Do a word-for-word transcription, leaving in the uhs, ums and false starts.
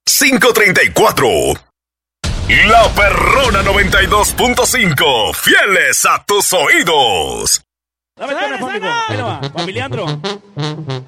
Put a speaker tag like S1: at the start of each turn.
S1: cinco treinta y cuatro. La Perrona noventa y dos punto cinco. Fieles a tus oídos.
S2: Dame el teléfono, amigo. Ahí lo va, familiandro.